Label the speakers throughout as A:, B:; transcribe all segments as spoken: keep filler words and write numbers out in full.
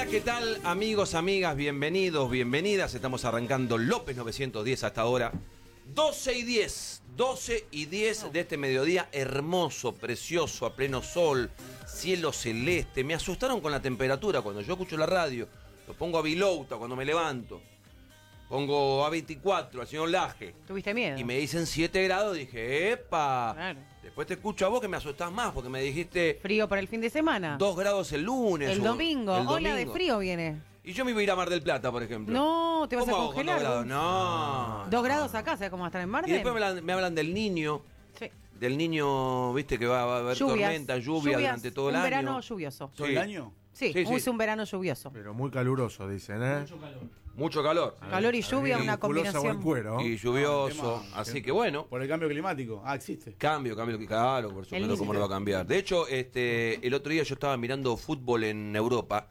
A: Hola, ¿qué tal, amigos, amigas? Bienvenidos, bienvenidas. Estamos arrancando López novecientos diez hasta ahora. doce y diez, doce y diez de este mediodía hermoso, precioso, a pleno sol, cielo celeste. Me asustaron con la temperatura cuando yo escucho la radio. Lo pongo a Vilouta cuando me levanto. Pongo a veinticuatro, al señor Laje.
B: ¿Tuviste miedo?
A: Y me dicen siete grados, dije, ¡epa!
B: Claro.
A: Después te escucho a vos que me asustás más porque me dijiste
B: ¿Frío para el fin de semana?
A: dos grados el lunes.
B: El
A: o-
B: domingo.
A: el
B: Ola de
A: domingo.
B: frío viene.
A: Y yo me iba a ir a Mar del Plata, por ejemplo.
B: No, te vas a
A: ¿Cómo hago con
B: congelar.
A: dos grados? No.
B: Dos grados acá, ¿sabes cómo va a estar en Mar
A: Y
B: del?
A: después me hablan, me hablan del niño,
B: Sí.
A: del niño, viste, que va, va a haber
B: Lluvias.
A: tormenta, lluvia
B: Lluvias,
A: durante todo el
B: un
A: año.
B: verano lluvioso.
C: ¿Todo
A: Sí.
C: el año?
B: Sí,
A: Sí, sí.
B: es un verano lluvioso.
D: Pero muy caluroso, dicen, ¿eh?
A: Mucho calor.
B: Calor y lluvia, una
D: Musculosa buen
B: combinación.
D: cuero.
A: Y lluvioso.
C: Ah, el tema-
A: así que bueno.
C: Por el cambio climático. Ah, existe.
A: Cambio, cambio, claro, por supuesto,
B: límite.
A: cómo no va a cambiar. De hecho, este, el otro día yo estaba mirando fútbol en Europa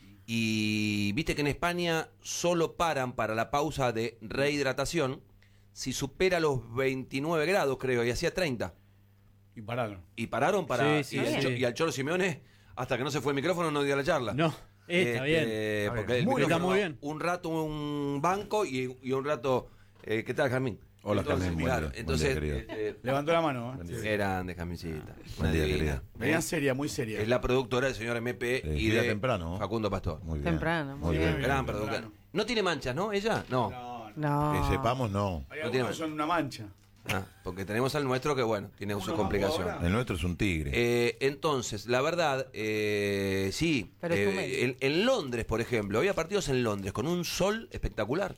A: y viste que en España solo paran para la pausa de rehidratación si supera los veintinueve grados, creo, y hacía treinta.
C: Y pararon.
A: Y pararon para...
E: Sí, sí,
A: y, el
B: sí.
A: Cho- y al Cholo Simeone, hasta que no se fue el micrófono, no dio la charla.
E: No, está bien.
D: Está
A: Porque
D: bien.
A: el
D: Muy
A: micrófono,
E: bien, muy bien.
A: un rato un banco y, y un rato... Eh, ¿Qué tal, Jarmín?
F: Hola,
A: Entonces,
F: Jarmín, buen
A: claro,
F: día, buen
A: entonces...
F: día, querido.
A: este,
C: Levantó la mano, ¿eh?
F: día.
A: grande, Jarmincita.
F: Buen
A: Una
F: día,
A: divina.
F: querida.
C: Venía
A: ¿Eh?
C: seria, muy seria.
A: Es la productora del señor M P
F: Eh,
A: y
F: llega
A: de
F: temprano.
A: Facundo Pastor.
F: Muy bien.
B: Temprano, muy bien.
A: Gran
C: temprano.
A: productora. No tiene manchas, ¿no? ¿Ella? No.
C: No, no.
B: No.
F: Que sepamos, no.
C: Hay
A: No
C: algunos
A: tiene-
C: que son una mancha.
A: Ah, porque tenemos al nuestro que, bueno, tiene sus
C: Uno
A: complicaciones.
C: ahora.
F: El nuestro es un tigre.
A: Eh, entonces, la verdad, eh, sí.
B: Pero es tu
A: eh,
B: médico.
A: en, en Londres, por ejemplo, había partidos en Londres con un sol espectacular.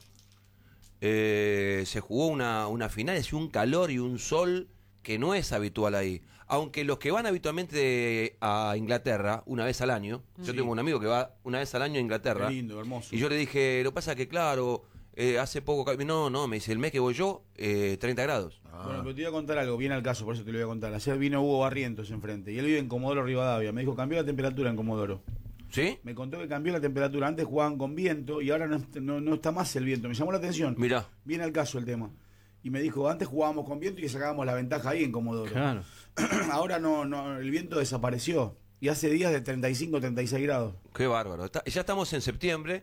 A: Eh, se jugó una, una final, y un calor y un sol que no es habitual ahí. Aunque los que van habitualmente a Inglaterra una vez al año, yo
C: Sí.
A: tengo un amigo que va una vez al año a Inglaterra.
C: Qué lindo, hermoso.
A: Y yo le dije, lo que pasa que, claro, eh, hace poco... ca- No, no, me dice, el mes que voy yo, eh, treinta grados.
C: Bueno, pero te voy a contar algo, viene al caso, por eso te lo voy a contar. Ayer vino Hugo Barrientos enfrente y él vive en Comodoro Rivadavia. Me dijo, cambió la temperatura en Comodoro.
A: ¿Sí?
C: Me contó que cambió la temperatura. Antes jugaban con viento y ahora no, est- no, no está más el viento. Me llamó la atención.
A: Mirá.
C: Viene al caso el tema. Y me dijo, antes jugábamos con viento y sacábamos la ventaja ahí en Comodoro.
E: Claro.
C: Ahora no, no, el viento desapareció. Y hace días de treinta y cinco, treinta y seis grados.
A: Qué bárbaro. Está- ya estamos en septiembre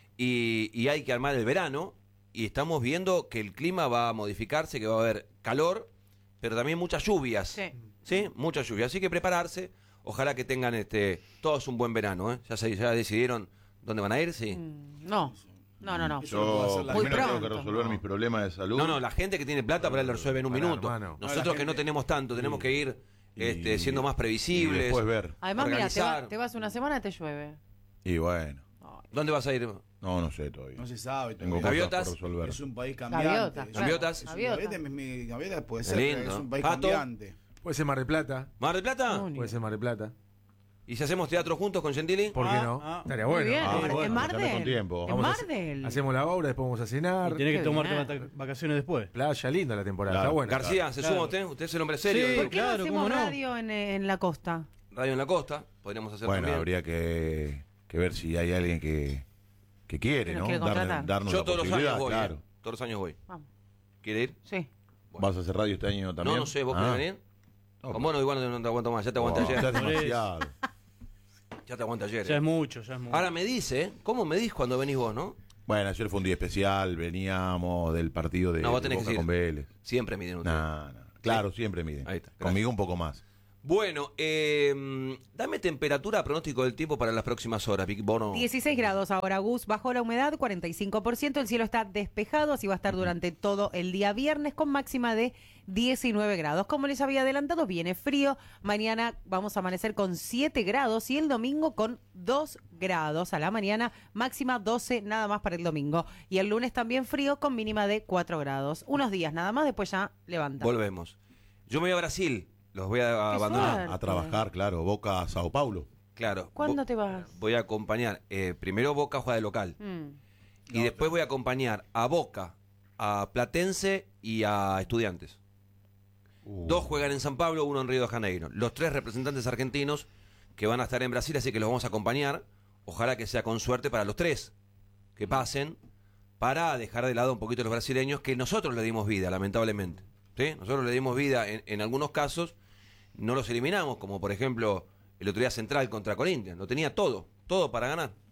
A: y, y hay que armar el verano y estamos viendo que el clima va a modificarse, que va a haber calor, pero también muchas lluvias.
B: Sí.
A: ¿Sí? Muchas lluvias. Así que prepararse. Ojalá que tengan este todos un buen verano. ¿eh? ¿Ya, se, ¿Ya decidieron dónde van a ir? Sí.
B: Mm, No. No, no, no.
C: Eso no puede
F: Yo
C: hacer la
B: Muy
F: primero tengo
B: pronto.
F: que resolver mis problemas de salud.
A: No, no, la gente que tiene plata para él lo resuelve en un
D: Pará,
A: minuto.
D: hermano.
A: Nosotros
C: No, la
A: que no
C: gente-
A: tenemos tanto, tenemos que ir
F: Y-
A: este, siendo más
F: Y
A: previsibles.
F: después ver.
B: Además, mira, te,
A: organizar.
B: va- te vas una semana y te llueve.
F: Y bueno.
B: Ay.
A: ¿Dónde vas a ir?
F: No, no sé todavía.
C: No se sabe.
F: Tengo
C: todavía.
F: cosas
A: Gaviotas.
F: por resolver.
C: Es un país cambiante.
B: Gaviotas,
C: Es-
B: claro.
A: Gaviotas.
C: es un-
B: Gaviotas.
C: Gaviotas, mi- mi- Gaviotas puede
A: Qué
C: ser,
A: lindo.
C: es un país
A: Pato.
C: cambiante.
D: Puede ser Mar del Plata.
A: ¿Mar del Plata?
B: Muy
D: Puede ser Mar del Plata.
A: ¿Y si hacemos teatro juntos con Gentili?
D: ¿Por qué
C: Ah,
D: no?
C: ah.
D: Estaría
B: Muy
D: bueno.
B: bien.
F: Ah,
B: en-
F: bueno,
B: en Mar
F: dame con
B: del.
F: tiempo.
B: En
D: Vamos a
B: Mar
D: hacer-
B: del.
D: Hacemos la obra, después vamos a cenar.
E: Y tenés que
B: Qué
E: tomarte
B: bien.
E: vaca- vacaciones después.
D: Playa, linda la temporada.
F: Claro.
D: Está bueno.
A: García, ¿se
E: Claro.
A: suma usted? Usted es el hombre serio.
E: Sí.
A: del
B: ¿Por qué no
E: Claro,
B: hacemos
E: cómo no.
B: radio en, en la costa?
A: Radio en la Costa, podríamos hacer
F: Bueno,
A: también.
F: habría que, que ver si hay alguien que, que quiere,
B: Que nos
F: ¿no?
B: quiere contratar.
F: darnos
A: Yo
F: la
A: todos los
F: posibilidad,
A: años voy,
F: claro.
A: ¿eh? Todos los años voy.
B: Vamos.
A: ¿Quiere ir?
B: Sí.
F: ¿Vas a hacer radio este año también?
A: No, no sé, ¿vos
F: Ah.
A: querés venir?
F: No,
A: Con vos no, igual no, no te aguanto más, ya te aguanté
F: Oh, ya es
A: ayer.
F: demasiado.
A: Ya te aguanté ayer.
E: Ya
A: eh.
E: es mucho, ya es mucho.
A: Ahora me dice, ¿cómo me dis cuando venís vos, no?
F: Bueno, ayer fue un día especial, veníamos del partido de,
A: No, vos
F: de
A: tenés
F: Boca
A: que
F: con
A: decir.
F: Vélez.
A: Siempre miden ustedes.
F: No, no. Claro, siempre miden.
A: Ahí está, gracias.
F: Conmigo un poco más.
A: Bueno, eh, dame temperatura, pronóstico del tiempo para las próximas horas, Vic Bono.
B: dieciséis grados ahora, Gus, bajo la humedad, cuarenta y cinco por ciento. El cielo está despejado, así va a estar durante todo el día viernes con máxima de diecinueve grados. Como les había adelantado, viene frío. Mañana vamos a amanecer con siete grados y el domingo con dos grados a la mañana, máxima doce nada más para el domingo. Y el lunes también frío con mínima de cuatro grados. Unos días nada más, después ya levanta.
A: Volvemos. Yo me voy a Brasil, los voy a abandonar.
B: suerte.
F: A trabajar, claro. Boca a Sao Paulo.
A: Claro.
B: ¿Cuándo
A: Vo-
B: te vas?
A: Voy a acompañar, eh, primero Boca juega de local.
B: Mm.
A: Y después voy a acompañar a Boca, a Platense y a Estudiantes.
F: Uh.
A: Dos juegan en San Pablo, uno en Río de Janeiro. Los tres representantes argentinos que van a estar en Brasil, así que los vamos a acompañar. Ojalá que sea con suerte para los tres que pasen, para dejar de lado un poquito a los brasileños, que nosotros le dimos vida, lamentablemente. ¿Sí? Nosotros le dimos vida en, en algunos casos, no los eliminamos, como por ejemplo el otro día Central contra Corinthians. Lo tenía todo, todo para ganar.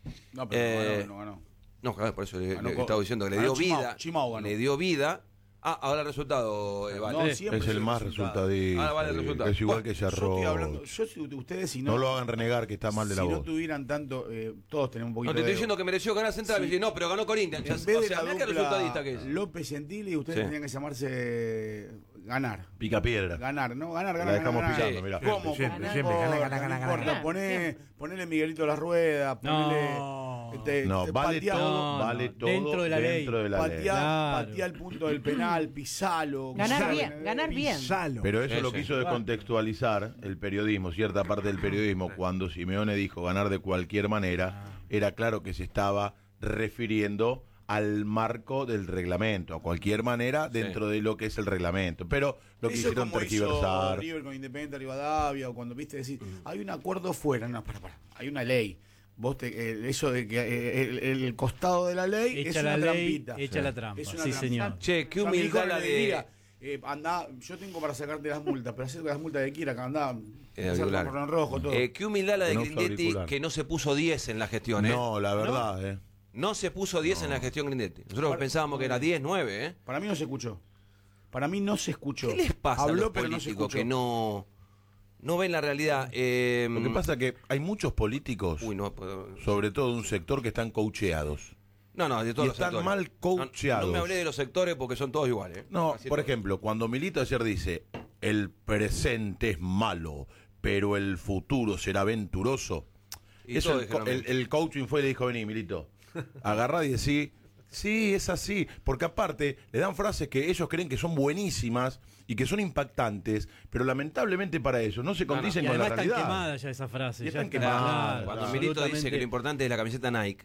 C: No, pero
A: Eh,
C: no ganó, no ganó.
A: No, claro, por eso le,
C: Ganó
A: le
C: con-
A: estaba diciendo que le
C: ganó
A: dio
C: Chimao,
A: vida.
C: Chimao ganó.
A: Le dio vida. Ah, ahora el resultado, eh, vale.
C: No, siempre
F: Es el
C: el
F: más
C: resultado.
F: resultadista.
A: Ah, vale, el resultado.
F: Es igual
A: Bueno,
F: que
C: Yo estoy
F: Cerro.
C: hablando, yo si ustedes si no,
F: No lo hagan renegar que está mal de la
C: si
F: voz.
C: no tuvieran tanto, eh, todos tenemos un poquito
A: No te estoy
C: de
A: diciendo que mereció ganar Central.
C: Sí.
A: Me dice, no, pero ganó Corinthians.
C: en
A: O
C: vez de
A: sea,
C: la
A: mirá qué
C: dupla
A: resultadista que es.
C: López Gentili, ustedes
A: Sí.
C: tenían que llamarse ganar.
F: Pica piedra.
C: Ganar, ¿no? Ganar,
F: La
C: ganar.
F: dejamos
C: ganar,
F: picando,
C: ganar.
F: mirá.
C: ¿Cómo?
D: Siempre,
C: ¿Cómo?
D: siempre,
C: No
D: gana,
C: importa,
D: gana, gana,
C: no
D: gana,
C: importa.
B: gana.
C: Poné,
B: Siempre.
C: ponele Miguelito la rueda, ponele.
E: No.
C: te-
F: No,
C: te
F: vale
C: pateá-
F: todo,
E: no,
F: vale
E: no,
F: todo
E: dentro de la ley.
F: dentro de la ley.
C: Pateá,
E: Claro.
C: pateá el punto del penal, pisalo.
B: Ganar
C: pisalo,
B: bien,
C: eh,
B: ganar bien.
C: pisalo.
F: Pero eso
A: Sí,
F: lo
A: sí.
F: quiso descontextualizar el periodismo, cierta parte del periodismo, cuando Simeone dijo ganar de cualquier manera, era claro que se estaba refiriendo al marco del reglamento, a cualquier manera dentro de lo que es el reglamento. Pero lo
C: Eso
F: quisieron
C: como hizo
F: tergiversar.
C: River con Independiente Rivadavia, o cuando viste decir, hay un acuerdo fuera, no, para, para, hay una ley. Vos te, eh, eso de que eh, el, el costado de la ley
E: Echa
C: es
E: la
C: una
E: ley,
C: trampita.
E: echa la trampa.
C: Es
E: Sí,
C: una trampa.
E: señor.
A: Che, qué
C: O sea, mi hijo
A: humildad
C: no
A: la
C: le
A: de.
C: diría, eh, andá, yo tengo para sacarte las multas, pero hacete las multas de quiera, que andá,
A: Eh,
C: pasar
A: auricular.
C: por en rojo, todo.
A: Eh, qué humildad la de
F: Con uso
A: Grindetti,
F: auricular.
A: que no se puso diez en la gestión, ¿eh?
F: No, la verdad, eh.
A: No se puso diez en la gestión Grindetti. Nosotros
C: Para-
A: pensábamos que era diez, nueve, ¿eh?
C: Para mí no se escuchó. Para mí no se escuchó.
A: ¿Qué les pasa
C: Habló,
A: a los
C: pero no se
A: políticos
C: escuchó.
A: que no, no ven la realidad? Eh,
F: Lo que pasa es que hay muchos políticos,
A: Uy, no, puedo-
F: sobre todo de un sector que están coacheados.
A: no, no, de todos
F: y
A: los
F: están
A: sectores.
F: mal
A: No,
F: coacheados.
A: no me hablé de los sectores porque son todos iguales. ¿eh?
F: No,
A: Casi
F: por
A: todos.
F: ejemplo, cuando Milito ayer dice, el presente es malo, pero el futuro será venturoso.
A: Y
F: Eso
A: todos
F: el, co-
A: dijeron
F: el- el coaching fue y le dijo, vení, Milito, agarrá y decí, sí, es así. Porque aparte, le dan frases que ellos creen que son buenísimas y que son impactantes, pero lamentablemente para ellos no se
A: No, no.
F: condicen
E: Y
F: con la
E: además están
F: realidad.
E: quemadas ya esa frase.
F: Y
E: ya
F: están
E: está,
F: quemadas,
E: claro,
A: Cuando
F: claro.
A: Milito dice
E: absolutamente.
A: que lo importante es la camiseta Nike,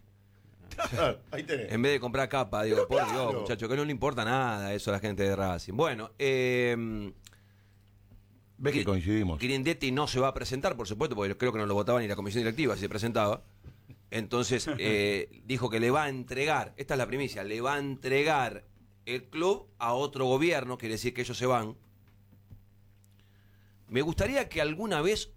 F: Ahí tenés.
A: en vez de comprar capa, digo, por Dios,
F: Claro.
A: muchacho, que no le importa nada eso a la gente de Racing. Bueno, eh,
F: ¿Ves que
A: Gri-
F: coincidimos?
A: Grindetti no se va a presentar, por supuesto, porque creo que no lo votaba ni la comisión directiva si se presentaba. Entonces eh, dijo que le va a entregar, esta es la primicia, le va a entregar el club a otro gobierno, quiere decir que ellos se van. Me gustaría que alguna vez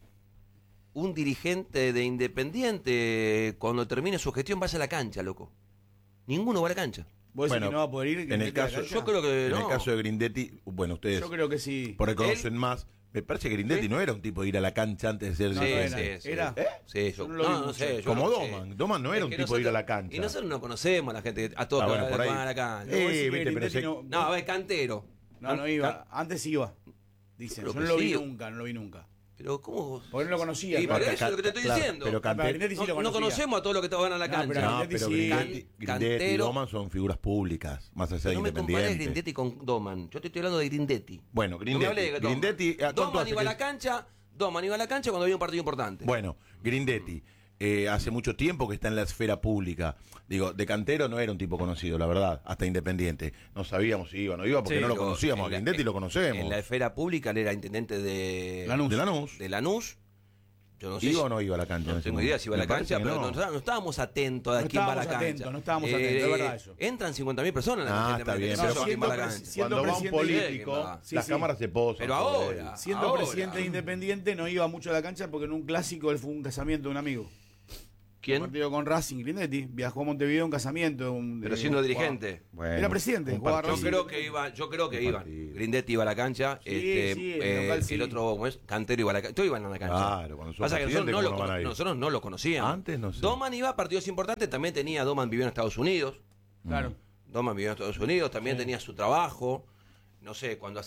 A: un dirigente de Independiente, cuando termine su gestión, vaya a la cancha, loco. Ninguno va a la cancha.
C: ¿Vos decís
F: Bueno,
C: que no va a poder ir?
F: en el caso-
A: Yo creo que
F: En
A: no.
F: el caso de Grindetti, bueno, ustedes
C: Yo creo que sí.
F: por ahí conocen más. Me parece que Grindetti
A: ¿Sí?
F: no era un tipo de ir a la cancha antes de ser
C: No,
A: Sí,
C: no era.
A: sí, sí.
C: ¿Era?
A: Sí,
C: Yo
A: yo,
C: no lo vi
A: no, no
C: mucho.
A: sé. yo
F: Como
A: no sé.
F: Doman. Doman no era
A: Es
F: un
A: que
F: tipo de ir a la
A: nosotros-
F: cancha.
A: Y nosotros no conocemos a la gente, a todos
F: Ah,
A: que
F: bueno, por ahí.
A: van a la cancha.
F: Eh,
C: Vos decís que
F: viste, pero
C: Grindetti
F: se-
C: no-
A: No, a ver, cantero.
C: No, no iba. Antes iba. Dicen.
A: Creo
C: Yo
A: que
C: no lo vi
A: sí.
C: nunca, no lo vi nunca.
A: Pero, ¿cómo?
C: Porque no lo conocía.
A: Y
C: claro.
A: por eso es lo que te estoy
F: Claro,
A: diciendo.
F: Pero
C: Ah,
F: Cante-
C: Grindetti sí
A: No,
C: lo
A: no
C: conocía.
A: conocemos a todos los que van a la
C: No,
A: cancha.
C: pero
F: No,
C: Grindetti
F: pero
C: sí.
F: Grindetti,
A: Can-
F: Grindetti y
A: cantero.
F: Doman son figuras públicas, más allá de
A: No me compares
F: Independiente.
A: Grindetti con Doman. Yo te estoy hablando de Grindetti.
F: Bueno,
A: No me
F: Grindetti.
A: hablé de Doman.
F: Grindetti, ¿a cuánto
A: Doman
F: hace
A: iba a
F: que-
A: la cancha, Doman iba a la cancha cuando había un partido importante.
F: Bueno, Grindetti, eh, hace mucho tiempo que está en la esfera pública. Digo, de cantero no era un tipo conocido, la verdad, hasta Independiente. No sabíamos si iba o no iba porque
A: Sí,
F: no lo
A: lo-
F: conocíamos.
A: en
F: A
A: la-
F: Grindetti lo
A: En
F: conocemos.
A: la esfera pública él era intendente de
C: Lanús.
F: De Lanús.
A: de Lanús. Yo no sé
F: ¿Iba
A: si-
F: o no iba a la cancha? en
A: No
F: ese
A: tengo
F: momento?
A: idea si iba a la
F: Me parece
A: cancha,
F: que
A: pero
F: no.
A: no, no estábamos atentos a
C: No
A: quién va a la
C: estábamos
A: cancha.
C: atentos, no estábamos atentos, es verdad eso.
A: Entran cincuenta mil personas en la
F: Ah,
A: cancha
F: está
A: de
F: bien,
A: Independiente,
F: pero
A: no, quién va a la
C: siendo
A: cancha.
C: presi- siendo
F: Cuando va un
C: presidente-
F: político,
C: Sí,
F: las
C: sí.
F: cámaras se posan.
A: Pero
F: por
A: ahora,
F: él.
C: Siendo
A: ahora.
C: presidente de Independiente no iba mucho a la cancha porque en un clásico él fue un casamiento de un amigo. Un
A: ¿Quién?
C: partido con Racing, Grindetti. Viajó a Montevideo a un casamiento. un-
A: Pero
C: de-
A: siendo
C: jugaba-
A: dirigente.
F: Bueno,
C: Era presidente,
F: un
C: jugaba
A: Yo
F: partido.
A: creo que iba, yo creo que
F: Un
A: iban.
F: partido.
A: Grindetti iba a la cancha,
C: Sí,
A: este,
C: sí, el
A: eh,
C: local
A: el
C: sí.
A: otro, ¿cómo es? Cantero iba a la cancha. Todos iban a la cancha.
F: Claro, cuando sos
A: Pasa que nosotros
F: presidente,
A: no, lo,
F: ¿cómo no van a
A: cono-
F: ir?
A: nosotros no lo conocíamos.
F: Antes no sé.
A: Doman iba a partidos importantes, también tenía, Doman vivió en Estados Unidos.
C: Claro.
A: Doman vivió en Estados Unidos, también tenía su trabajo. No sé, cuando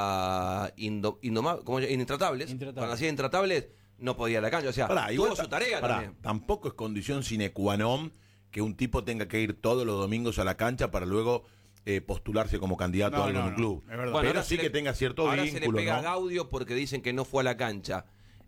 A: hacía Indo, Indoma- ¿cómo se llama? Intratables,
E: Intratables.
A: cuando hacía Intratables, no podía ir a la cancha. O sea,
F: Pará,
A: tuvo
F: igual
A: su
F: ta-
A: tarea
F: pará,
A: también.
F: tampoco es condición sine qua non que un tipo tenga que ir todos los domingos a la cancha para luego eh, postularse como candidato
C: No,
F: a algo
C: no,
F: en un
C: no,
F: club.
C: es verdad.
F: Pero
A: ahora
F: sí
A: se
F: que
A: le-
F: tenga cierto
A: ahora
F: vínculo,
A: se le pega
F: ¿no?
A: a Gaudio porque dicen que no fue a la cancha.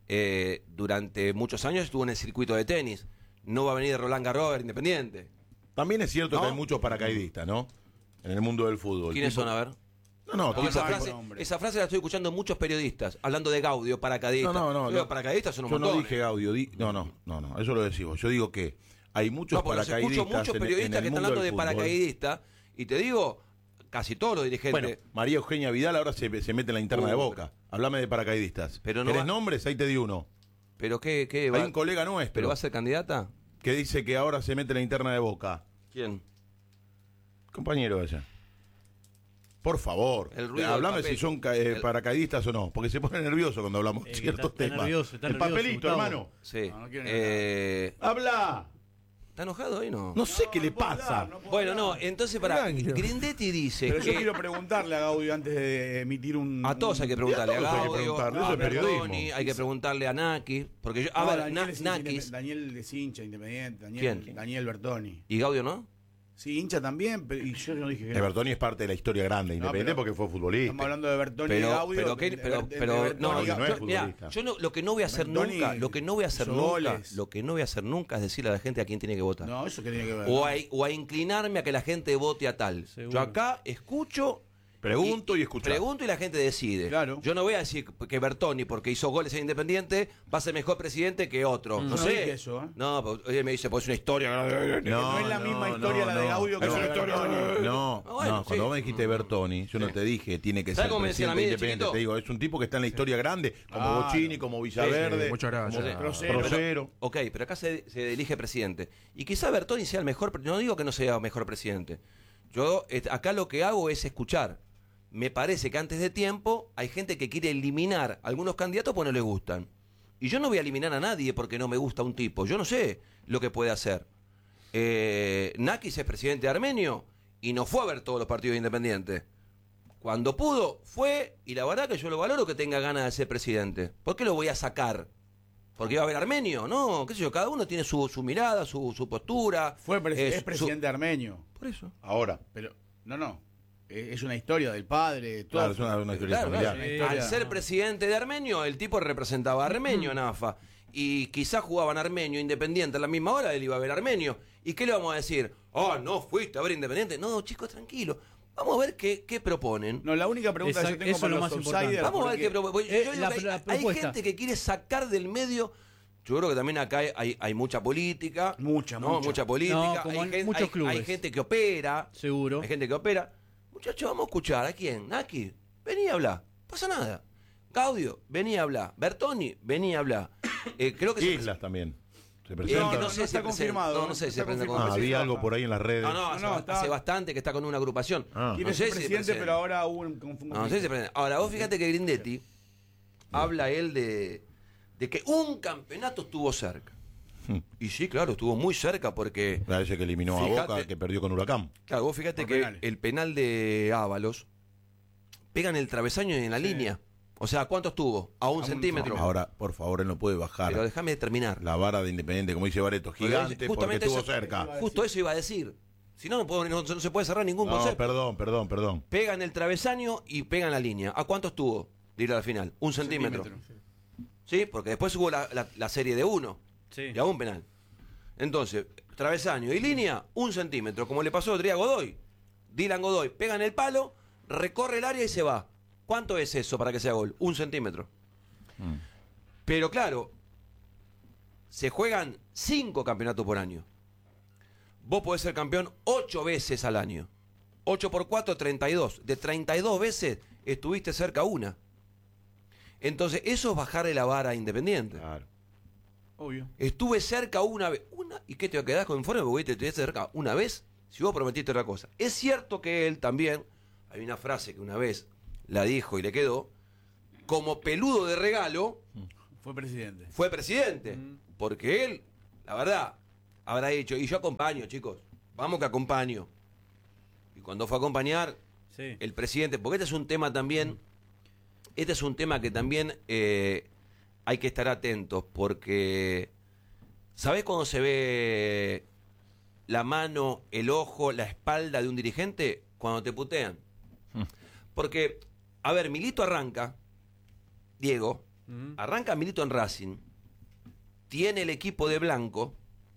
A: Eh, durante muchos años estuvo en el circuito de tenis. No va a venir Roland Garros Independiente.
F: También es cierto
A: ¿No?
F: que hay muchos paracaidistas, ¿no? En el mundo del fútbol.
A: ¿Quiénes
F: Tipo-
A: son? A ver.
F: No, no,
C: No,
F: tipo-
A: esa,
C: no,
A: frase,
C: hombre.
A: esa frase la estoy escuchando en muchos periodistas, hablando de Gaudio, paracaidistas.
F: No, no, no,
A: Los
F: no.
A: paracaidistas son un
F: Yo no
A: montón.
F: dije Gaudio, di- no, no, no, no, eso lo decimos. Yo digo que hay muchos
A: No, porque los
F: paracaidistas.
A: escucho muchos
F: en-
A: periodistas
F: en el
A: que están
F: mundo
A: hablando
F: del
A: de
F: fútbol.
A: paracaidistas, y te digo, casi todos los dirigentes.
F: Bueno, María Eugenia Vidal ahora se, se mete en la interna
A: Uh,
F: de Boca. Háblame de paracaidistas.
A: Pero no
F: ¿Querés
A: va-
F: nombres? Ahí te di uno.
A: pero qué, qué
F: Hay
A: va,
F: un colega nuestro.
A: pero va a ser candidata.
F: que dice que ahora se mete en la interna de Boca.
A: ¿Quién?
F: Compañero allá. Por favor,
A: El ruido del
F: hablame
A: papel.
F: si son ca- eh,
A: El-
F: paracaidistas o no, porque se pone nervioso cuando hablamos
E: Eh,
F: ciertos
E: está- está
F: temas.
E: nervioso, está
F: el
E: nervioso,
F: papelito,
E: Gustavo.
F: hermano.
A: Sí.
C: No, no quiero
A: Eh,
F: Habla.
A: ¿Está enojado hoy no?
F: No sé qué le
C: no puedo
F: pasa.
C: hablar, no puedo
A: Bueno,
C: hablar.
A: no, entonces para
D: Tranquilo.
A: Grindetti dice
C: Pero yo
A: que
C: quiero preguntarle a Gaudio antes de emitir un...
A: a todos hay que preguntarle, a
F: a todos hay que
A: Gaudio,
F: preguntarle,
A: a
F: eso es
A: Bertoni,
F: periodismo.
A: hay que preguntarle a Naki, porque yo, a
C: No,
A: ver,
C: Daniel,
A: Na-
C: es hincha
A: Nakis
C: independ- Daniel es hincha independiente. Daniel,
A: ¿Quién?
C: Daniel Bertoni.
A: y Gaudio no.
C: Sí, hincha también, pero y yo no dije que
F: Eh,
C: no.
F: Bertoni es parte de la historia grande, independiente
C: pero-
F: porque fue futbolista.
C: Estamos hablando de Bertoni y
A: Pero,
C: Gaudio.
A: pero, ¿qué?
C: de- de-
A: pero,
C: de-
A: pero,
C: de
A: no,
C: Bertoni y
F: no
C: Gaudio.
F: es
A: yo, mirá,
F: futbolista.
A: yo no, lo que no voy a hacer
C: Bertoni
A: nunca, lo que no voy a hacer
C: hizo
A: nunca,
C: goles.
A: lo que no voy a hacer nunca es decirle a la gente a quién tiene que votar.
C: No, eso que tiene que ver.
A: o, a, o a inclinarme a que la gente vote a tal.
E: Seguro.
A: Yo acá escucho,
F: Pregunto y escucho.
A: pregunto y la gente decide.
C: Claro.
A: Yo no voy a decir que Bertoni, porque hizo goles en Independiente, va a ser mejor presidente que otro.
C: Yo
A: No
C: no
A: sé.
C: dije eso, ¿eh?
A: No, pues, oye, me dice, pues es una historia.
C: no es la misma historia la de Gaudio que
F: Es
C: la
F: una
C: de
F: historia-
C: Bertoni.
F: No,
A: Ah, bueno,
F: no, cuando
A: sí.
F: vos me dijiste Bertoni, yo no te dije tiene que
A: ¿Sabes
F: ser
A: cómo me decían a
F: presidente
A: mí de
F: independiente.
A: chiquito?
F: Te digo, es un tipo que está en la historia grande, como
C: Claro.
F: Bocini, como Villaverde.
D: Sí, muchas gracias.
F: como
C: Procero.
F: Procero.
A: Ok, pero acá se, se elige presidente. Y quizá Bertoni sea el mejor, pre- no digo que no sea el mejor presidente. Yo eh, acá lo que hago es escuchar. Me parece que antes de tiempo hay gente que quiere eliminar a algunos candidatos porque no les gustan. Y yo no voy a eliminar a nadie porque no me gusta un tipo. Yo no sé lo que puede hacer. Eh, Nakis es presidente armenio y no fue a ver todos los partidos independientes. Cuando pudo, fue, y la verdad que yo lo valoro que tenga ganas de ser presidente. ¿Por qué lo voy a sacar? ¿Porque iba a ver armenio? No, qué sé yo, cada uno tiene su, su mirada, su, su postura.
C: Fue pres-
A: eh,
C: es
A: su-
C: presidente armenio.
A: Por eso.
F: Ahora.
C: Pero, no, no. Eh, Es una historia del padre. todo.
F: Claro, es una, una historia
A: Claro,
F: familiar.
A: claro.
C: Una historia,
A: Al ser
C: ¿no?
A: presidente de Armenio, el tipo representaba a Armenio en AFA. Y quizás jugaban Armenio Independiente a la misma hora, él iba a ver Armenio. ¿Y qué le vamos a decir? Oh, no fuiste a ver Independiente. No, chicos, tranquilo. Vamos a ver qué, qué proponen.
C: No, la única pregunta que yo
E: Exacto,
C: tengo
E: eso
C: para
E: es lo
C: los
E: más importante.
C: outsiders.
A: Vamos a ver
C: porque-
A: qué proponen. Yo
E: Eh,
A: digo
E: la-
A: que hay,
E: la
A: hay
E: propuesta.
A: gente que quiere sacar del medio. Yo creo que también acá hay, hay, hay mucha política.
C: Mucha,
A: ¿no?
C: mucha.
A: política.
E: No, como
A: hay,
E: en
A: gen-
E: muchos
A: hay-
E: clubes.
A: hay gente que opera.
E: Seguro.
A: Hay gente que opera. Muchachos, vamos a escuchar. ¿A quién? Naki, vení a hablar. Pasa nada. Gaudio, vení a hablar. Bertoni, vení a hablar. Eh, creo que se-
F: Islas también. Se
A: Eh,
F: presenta.
A: que
C: No,
A: no,
C: no
A: sé
C: está
A: si
C: confirmado,
A: No, no sé
C: no
A: si
C: está
A: se presenta
C: confirmado.
A: con-
F: Ah,
C: sí,
F: había
C: no,
F: algo
C: está.
F: por ahí en las redes.
A: No, no,
C: No,
A: hace,
C: no,
A: hace
C: está-
A: bastante que está con una agrupación.
F: Ah.
C: Quiere
A: No
C: ser
A: sé si
C: presidente,
A: presenta.
C: pero ahora hubo un confundo.
A: No, no sé si se presenta. Ahora, vos fíjate que Grindetti habla él de, de que un campeonato estuvo cerca.
F: Hmm.
A: Y sí, claro, estuvo muy cerca porque...
F: Parece que eliminó a
A: Fíjate.
F: Boca, que perdió con Huracán.
A: Claro, vos fíjate
C: Por
A: que
C: penales.
A: el penal de Ábalos pega en el travesaño y en la línea. O sea, ¿cuánto estuvo? A un
C: un
A: centímetro.
F: Ahora, por favor, él no puede bajar
A: Pero déjame terminar.
F: la vara de Independiente, como dice Bareto, gigante, porque
A: Justamente
F: estuvo
A: eso-
F: cerca.
A: Justo eso iba a decir. Si no, no, puedo- no- no se puede cerrar ningún
F: No,
A: concepto.
F: perdón, perdón, perdón.
A: Pega en el travesaño y pega en la línea. ¿A cuánto estuvo? Dile al final. Un centímetro. ¿Sí? Porque después hubo la, la- la serie de uno.
E: Sí.
A: Y a un penal. Entonces, travesaño y línea, un centímetro. Como le pasó a Adrián Godoy. Dylan Godoy pega en el palo, recorre el área y se va. ¿Cuánto es eso para que sea gol? Un centímetro.
F: Mm.
A: Pero claro, se juegan cinco campeonatos por año. Vos podés ser campeón ocho veces al año. ocho por cuatro, treinta y dos. De treinta y dos veces estuviste cerca una. Entonces, eso es bajarle la vara a Independiente.
F: Claro.
C: Obvio.
A: Estuve cerca una vez. ¿Una? ¿Y qué te quedás con informe? Porque te estuviste cerca una vez si vos prometiste otra cosa. Es cierto que él también, hay una frase que una vez la dijo y le quedó, como peludo de regalo,
C: Fue presidente.
A: fue presidente. Porque él, la verdad, habrá dicho, y yo acompaño, chicos, vamos que acompaño. Y cuando fue a acompañar,
E: Sí.
A: el presidente, porque este es un tema también, este es un tema que también eh, hay que estar atentos, porque ¿sabés cuando se ve la mano, el ojo, la espalda de un dirigente? Cuando te putean. Porque, a ver, Milito arranca, Diego,
E: Ujú.
A: arranca Milito en Racing, tiene el equipo de blanco,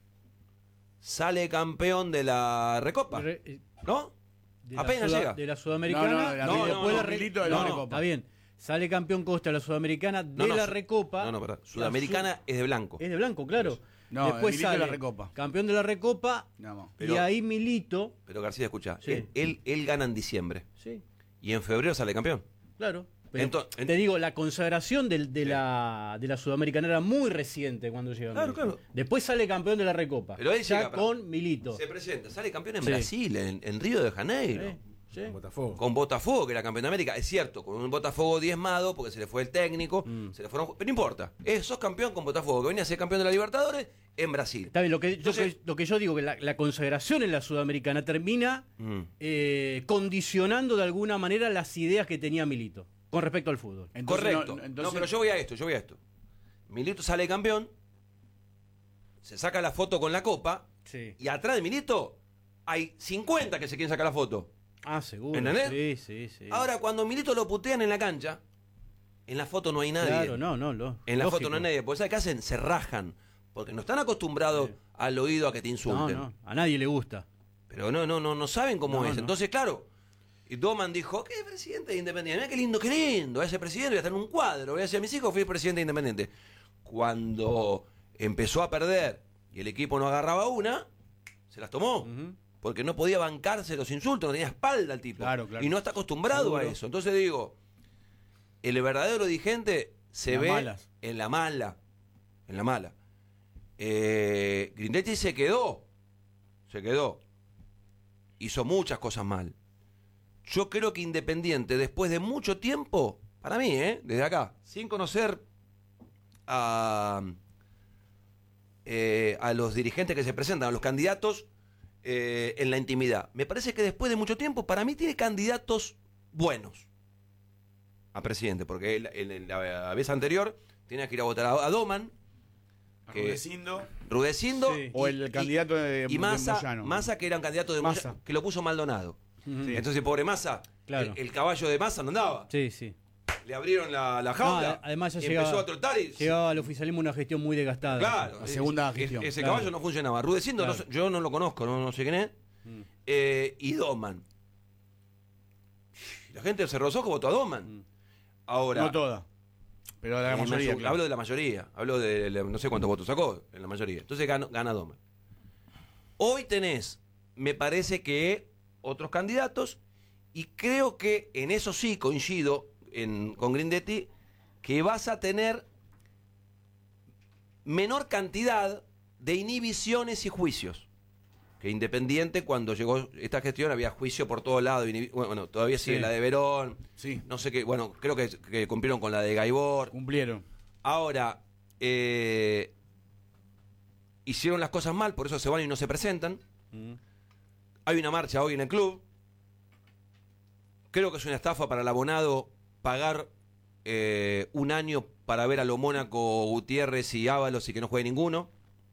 A: sale campeón de la Recopa,
E: Re- eh,
A: ¿no?
E: de la
A: Apenas
E: Suda-
A: llega.
E: De la Sudamericana.
C: No, no, de la-
E: y
A: no,
E: después
A: no,
E: la
A: no,
E: re-
C: Milito de la
E: no,
C: Recopa.
E: Está bien. Sale campeón Costa de la Sudamericana, de
A: No, no,
E: la
A: su-
E: Recopa.
A: No, no, perdón.
E: La
A: Sudamericana es de blanco.
E: Es de blanco, claro.
C: No,
E: Después
C: Milito de
E: sale
C: la Recopa.
E: campeón de la Recopa
C: Nada más.
A: Pero-
E: y ahí Milito.
A: Pero García, escucha,
E: Sí.
A: él, él, él gana en diciembre
E: Sí,
A: y en febrero sale campeón.
E: claro. pero
A: Ento- en-
E: te digo, la consagración del- de, la, de la Sudamericana era muy reciente cuando llega
A: Claro,
E: Milito.
A: claro.
E: Después sale campeón de la Recopa.
A: Pero él
E: ya
A: llega,
E: con Milito.
A: Se presenta, sale campeón en
E: Sí.
A: Brasil, en, en Río de Janeiro.
E: Sí, sí.
D: Botafogo.
A: Con Botafogo, que era campeón de América, es cierto, con un Botafogo diezmado, porque se le fue el técnico,
E: Mm.
A: se le fueron, pero no importa, eh, sos campeón con Botafogo, que venía a ser campeón de la Libertadores en Brasil.
E: Está bien, lo que, yo,
A: Entonces-
E: que- lo que yo digo, que la, la consagración en la Sudamericana termina
A: Mm.
E: eh, condicionando de alguna manera las ideas que tenía Milito con respecto al fútbol.
C: Entonces,
A: Correcto.
C: no,
A: No,
C: entonces-
A: pero yo voy a esto, yo voy a esto. Milito sale campeón, se saca la foto con la copa,
E: Sí.
A: y atrás de Milito hay cincuenta que se quieren sacar la foto.
E: Ah, seguro.
A: ¿Entendés?
E: Sí, sí, sí.
A: Ahora, cuando Milito lo putean en la cancha, en la foto no hay nadie.
E: Claro, no, no, lo,
A: En la
E: lógico.
A: foto no hay nadie. Porque ¿sabes qué hacen? Se rajan. Porque no están acostumbrados
E: Sí.
A: al oído a que te
E: No,
A: insulten.
E: no, a nadie le gusta.
A: Pero no, no, no, no saben cómo
E: No,
A: es.
E: no.
A: Entonces, claro. Y Doman dijo, ¿qué presidente de Independiente? Mira qué lindo, qué lindo. Ese presidente voy a estar en un cuadro. Voy a decir a mis hijos, fui presidente de Independiente. Cuando empezó a perder y el equipo no agarraba una, se las tomó.
E: Ujú.
A: Porque no podía bancarse los insultos, no tenía espalda el tipo.
C: Claro, claro.
A: Y no está acostumbrado
E: Seguro.
A: a eso. Entonces digo, el verdadero dirigente se
C: Las
A: ve
C: malas.
A: en la mala. En la mala. Eh, Grindetti se quedó. Se quedó. Hizo muchas cosas mal. Yo creo que Independiente, después de mucho tiempo, para mí, ¿eh? Desde acá, sin conocer a, eh, a los dirigentes que se presentan, a los candidatos eh, en la intimidad. Me parece que después de mucho tiempo, para mí tiene candidatos buenos a presidente, porque él, en, en la vez anterior tenía que ir a votar a, a Doman, que-
C: Rudecindo,
A: Rudecindo,
E: Sí.
C: o el candidato de,
A: y
C: de
A: Massa,
C: Moyano.
A: Massa, que era un candidato de
C: Massa.
A: Moyano, que lo puso Maldonado.
E: Ujú.
C: Sí.
A: Entonces, pobre Massa,
E: Claro.
A: el, el caballo de Massa no andaba.
E: Sí, sí.
A: Le abrieron la, la jaula.
E: No, además ya
A: y
E: llegaba-
A: empezó a trotar y.
E: Llegaba al oficialismo una gestión muy desgastada.
A: Claro.
C: La segunda
A: es-
C: gestión.
A: Ese
E: Claro.
A: caballo no funcionaba. Rudecindo, no
E: Claro.
A: sé- yo no lo conozco, no, no sé quién es.
E: Mm.
A: Eh, y Doman. La gente se rozó que votó a Doman.
E: Mm.
A: Ahora.
C: No toda, pero la
A: eh,
C: mayoría.
A: mayo-
C: claro.
A: Hablo de la mayoría. Hablo de, de- no sé cuántos votos sacó en la mayoría. Entonces gana, gana Doman. Hoy tenés, me parece que otros candidatos, y creo que en eso sí coincido en, con Grindetti, que vas a tener menor cantidad de inhibiciones y juicios. Que Independiente, cuando llegó esta gestión, había juicio por todos lados. inhibi- Bueno, todavía sigue
E: Sí.
A: la de Verón.
C: Sí,
A: No sé qué, bueno, creo que, que cumplieron con la de Gaibor.
C: cumplieron.
A: Ahora, eh, hicieron las cosas mal, por eso se van y no se presentan.
E: Mm.
A: Hay una marcha hoy en el club. Creo que es una estafa para el abonado pagar eh, un año para ver a lo Mónaco, Gutiérrez y Ábalos y que no juegue ninguno.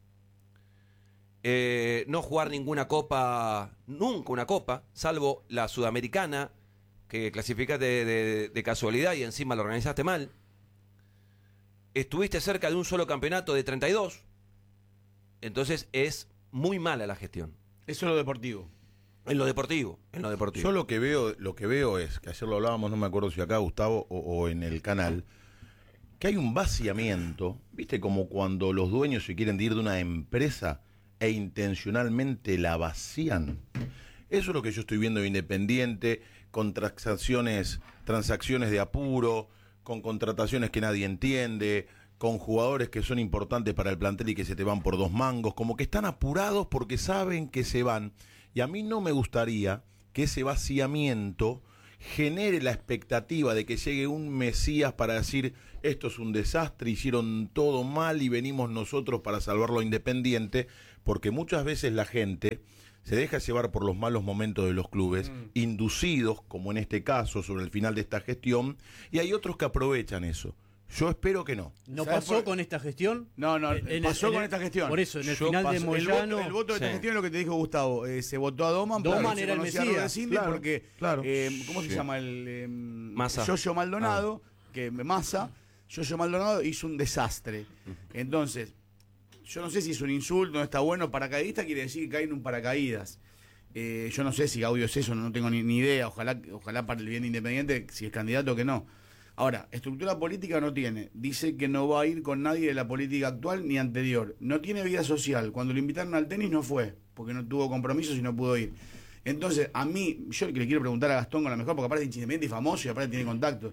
A: Eh, no jugar ninguna copa, nunca una copa, salvo la sudamericana, que clasificaste de, de- de casualidad y encima lo organizaste mal. Estuviste cerca de un solo campeonato de treinta y dos. Entonces es muy mala la gestión.
C: Eso es lo deportivo.
A: En lo deportivo, en lo deportivo.
F: Yo lo que veo, lo que veo es, que ayer lo hablábamos, no me acuerdo si acá, Gustavo, o, o en el canal, que hay un vaciamiento, viste, como cuando los dueños se quieren ir de una empresa e intencionalmente la vacían. Eso es lo que yo estoy viendo de Independiente, con transacciones, transacciones de apuro, con contrataciones que nadie entiende, con jugadores que son importantes para el plantel y que se te van por dos mangos, como que están apurados porque saben que se van. Y a mí no me gustaría que ese vaciamiento genere la expectativa de que llegue un Mesías para decir esto es un desastre, hicieron todo mal y venimos nosotros para salvarlo a Independiente, porque muchas veces la gente se deja llevar por los malos momentos de los clubes,
E: Mm.
F: inducidos, como en este caso, sobre el final de esta gestión, y hay otros que aprovechan eso. Yo espero que no.
E: ¿No
C: ¿Sabes
E: pasó
C: por-
E: con esta gestión?
C: No, no,
E: En el-
C: pasó
E: en
C: con
E: el-
C: esta gestión.
E: Por eso, en el
C: Yo
E: final de
C: pasó- el
E: Moyano.
C: voto, el voto de esta
A: Sí.
C: gestión es lo que te dijo Gustavo. Eh, se votó a Doman.
E: Doman
C: porque se
E: era el
C: conocía a
E: Mesías.
C: Rudecindo
F: Claro,
C: porque,
F: claro.
C: eh, ¿cómo se
F: Sí.
C: llama? El eh,
A: Massa.
C: Yoyo Maldonado, que Massa, Yoyo Maldonado hizo un desastre. Entonces, yo no sé si es un insulto, no está bueno. Paracaidista quiere decir que cae en un paracaídas. Eh, yo no sé si Gaudio es eso, no tengo ni, ni idea. Ojalá, ojalá para el bien de Independiente, si es candidato que no. Ahora, estructura política no tiene. Dice que no va a ir con nadie de la política actual ni anterior. No tiene vida social. Cuando lo invitaron al tenis no fue, porque no tuvo compromisos y no pudo ir. Entonces, a mí, yo que le quiero preguntar a Gastón con la mejor, porque aparte es independiente y famoso y aparte tiene contactos.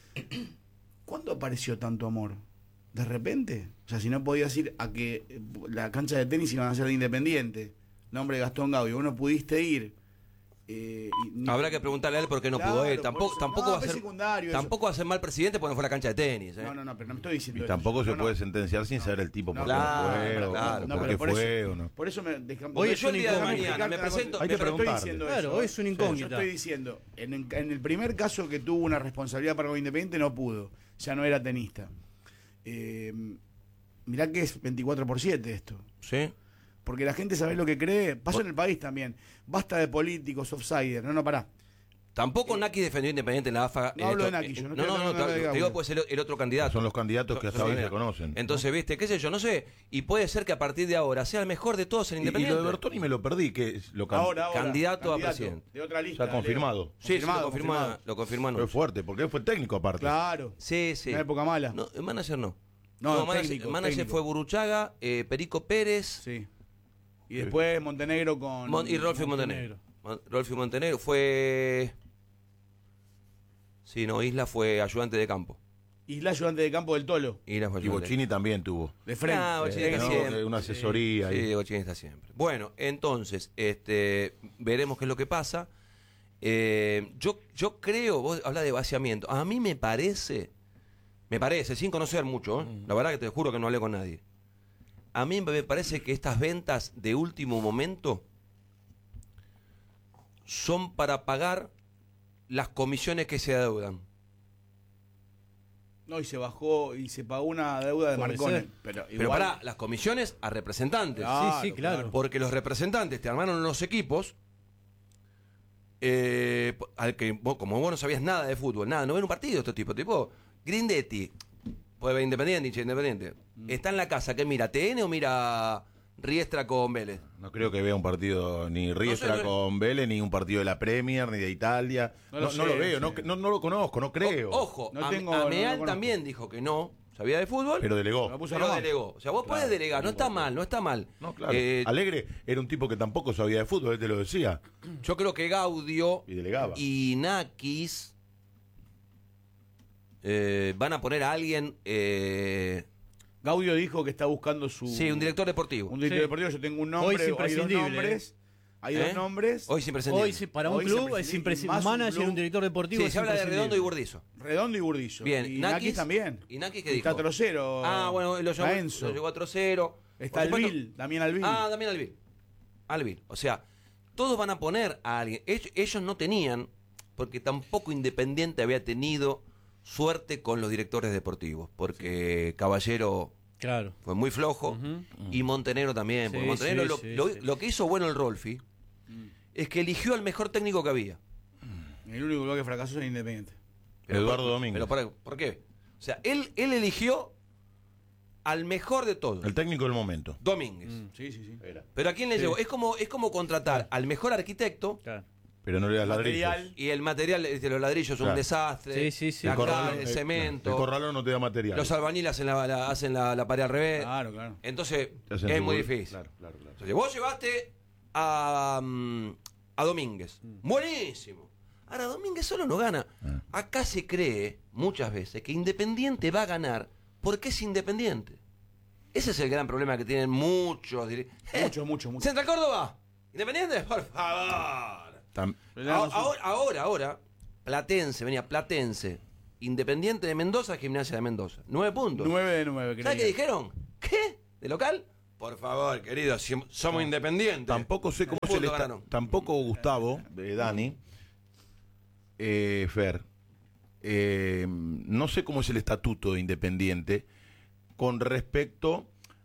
C: ¿Cuándo apareció tanto amor? ¿De repente? O sea, si no podías ir a que eh, la cancha de tenis iban a ser de Independiente, nombre de Gastón Gaudio, vos no pudiste ir. Eh, y ni-
A: Habrá que preguntarle a él por qué no
C: Claro,
A: pudo ir.
C: por
A: Tampoco,
C: eso-
A: tampoco
C: no,
A: va a
C: es
A: ser
C: secundario
A: tampoco va a ser mal presidente porque no fue a la cancha de tenis. ¿eh?
C: No, no, no, pero no me estoy diciendo
F: Y
C: eso.
F: tampoco se
C: No, no.
F: puede sentenciar sin saber el tipo
C: No,
F: por qué
A: claro,
F: no fue, o
A: claro,
C: No,
F: por
C: pero
F: qué
C: por
F: fue
C: eso,
F: o no.
C: Por eso me dejan-
E: Hoy
C: déjame
E: es un
A: el día de
E: incógnita.
A: mañana me
C: explicarte una
A: presento-
C: cosa.
F: Hay que
C: Pero estoy
F: preguntarle.
C: diciendo
E: Claro,
C: eso.
E: hoy es una incógnita.
C: Yo estoy diciendo, en, el- en el primer caso que tuvo una responsabilidad para con Independiente no pudo, ya no era tenista. Eh, mirá que es veinticuatro por siete esto.
A: ¿Sí?
C: Porque la gente sabe lo que cree. Pasó en el país también. Basta de políticos, offsider. No, no, pará.
A: Tampoco Naki defendió Independiente en la A F A.
C: No
A: en
C: hablo
A: esto-
C: de Naki, yo no
A: no,
C: estoy
A: no, no,
C: hablando
A: te-
C: de
A: te
C: Gaudio.
A: digo pues el, el otro candidato.
F: Son los candidatos que hasta hoy
A: Sí.
F: se conocen.
A: Entonces, viste, qué sé yo, no sé. Y puede ser que a partir de ahora sea el mejor de todos en
F: Y, y
A: Independiente.
F: lo de Bertoni me lo perdí, que es lo can-
C: Ahora, ahora.
A: Candidato a presidente.
C: De otra lista.
F: Ya confirmado.
C: Leo.
A: Sí, sí, lo
C: Confirmado,
A: confirmó,
C: confirmado.
A: lo confirmó
F: Fue
A: anoche.
F: fuerte, porque él fue técnico aparte.
C: Claro.
A: Sí, sí.
C: Una época mala.
A: No, el manager no.
C: No,
A: manager,
C: técnico,
A: manager
C: técnico.
A: fue Buruchaga, eh, Perico Pérez
C: Sí. Y después Montenegro con.
A: Mon- y Rolfi Montenegro. Mon- Rolfi Montenegro fue... Sí, no, Isla fue ayudante de campo.
C: Isla ayudante de campo del Tolo.
A: Isla fue
F: Y
A: ayudante.
F: Bochini también tuvo.
C: De frente.
A: Ah, Bochini
F: Eh,
A: está
F: ¿no?
A: siempre.
F: Eh, Una asesoría ahí.
A: Sí, Bochini está siempre. Bueno, entonces, este, veremos qué es lo que pasa. Eh, yo, yo creo, vos hablas de vaciamiento. A mí me parece, me parece, sin conocer mucho, ¿eh? La verdad que te juro que no hablé con nadie. A mí me parece que estas ventas de último momento son para pagar las comisiones que se adeudan.
C: No, y se bajó y se pagó una deuda de
E: Puede
C: Marcone.
E: ser.
C: Pero,
A: Pero
C: igual-
A: para las comisiones a representantes.
C: Claro,
E: Sí, sí, claro.
A: Porque los representantes te armaron los equipos. Eh, al que vos- como vos no sabías nada de fútbol, nada, no ven un partido este tipo, tipo Grindetti, puede ver Independiente, hincha Independiente. Está en la casa, ¿qué mira? ¿T N o mira Riestra con Vélez?
F: No creo que vea un partido ni Riestra
A: No sé, no-
F: con Vélez, ni un partido de la Premier, ni de Italia.
C: No
F: No,
C: lo
F: no
C: sé,
F: lo veo,
C: no
F: no,
C: sé.
F: no, no lo conozco, no creo.
A: O- ojo,
C: No
A: Am-
C: tengo- no lo
A: Ameal
C: conozco.
A: también dijo que no sabía de fútbol,
F: Pero delegó.
C: Lo puso a
A: pero
C: Román.
A: delegó. O sea, vos podés delegar, no está mal, no está mal.
F: No, claro.
A: Eh,
F: Alegre era un tipo que tampoco sabía de fútbol, él te lo decía.
A: yo creo que Gaudio
F: Y delegaba.
A: y Nakis eh, van a poner a alguien, eh,
C: Gaudio dijo que está buscando su.
A: sí, un director deportivo.
C: Un director
E: Sí.
C: deportivo. Yo tengo un
E: Hoy
C: nombre.
E: es
C: hay dos
E: imprescindible,
C: nombres. Hay
A: ¿Eh?
C: dos nombres.
A: Hoy es imprescindible.
E: Hoy sí, para un
C: Hoy
E: club
C: se
E: es
C: prescinde-
E: imprescindible.
C: más
E: Un
C: un
E: manager,
C: club.
E: un director deportivo
A: Sí,
E: es
A: se habla de Redondo y
E: imprescindible.
A: Burdizo.
C: Redondo y Burdizo.
A: Bien,
C: Y
A: Nakis
C: Nakis también.
A: ¿Y Nakis qué
C: Y
A: dijo?
C: Está Trocero.
A: Ah, bueno, lo llevó,
C: a Enzo.
A: lo llevó a Trocero.
C: Está
A: Por supuesto-
C: Alvil, también Alvil.
A: Ah, también Alvil. Alvil. O sea, todos van a poner a alguien. Ellos, ellos no tenían, porque tampoco Independiente había tenido suerte con los directores deportivos, porque Caballero
E: Claro.
A: fue muy flojo
E: Ujú.
A: y Montenegro también.
E: Sí,
A: porque Montenegro
E: sí,
A: lo,
E: sí,
A: lo-
E: sí.
A: lo que hizo bueno el Rolfi es que eligió al mejor técnico que había.
C: El único lugar que fracasó es Independiente.
F: Eduardo
A: por-
F: Domínguez.
A: Pero por, ¿por qué? O sea, él, él eligió al mejor de todos,
F: El técnico del momento.
A: Domínguez.
C: Sí, sí, sí.
F: Era.
A: Pero ¿a quién le
E: Sí.
A: llegó? Es como, es como contratar al mejor arquitecto
E: Claro.
F: Pero no le das ladrillos.
C: Material.
A: y el material de los ladrillos es un
F: Claro.
A: desastre.
E: Sí, sí, sí.
A: La
F: El
A: cal,
F: corralón,
A: el
F: eh,
A: cemento.
F: El corralón no te da material.
A: Los albañiles hacen la, la- hacen la, la pared al revés.
C: Claro, claro.
A: Entonces,
F: Te hacen
A: es
F: su
A: muy
F: gol.
A: difícil.
F: Claro, claro, claro.
A: Entonces, vos llevaste a, mm, a Domínguez. Buenísimo. Ahora, Domínguez solo no gana.
F: Ah.
A: Acá se cree muchas veces que Independiente va a ganar porque es Independiente. Ese es el gran problema que tienen muchos. dir- Eh,
C: Mucho, mucho, mucho.
A: Central Córdoba. ¿Independiente? Por favor.
F: Tam-
A: Ahora, ahora, ahora, ahora, Platense, venía Platense. Independiente de Mendoza, Gimnasia de Mendoza. Nueve puntos.
C: nueve de nueve, creo.
A: ¿Sabes qué dijeron? ¿Qué? ¿De local? Por favor, querido, si somos independientes.
F: Tampoco sé cómo
A: Un
F: es el
A: punto
F: esta-
A: ganaron.
F: Tampoco Gustavo, de Dani, eh, Fer, eh, no sé cómo es el estatuto de Independiente con respecto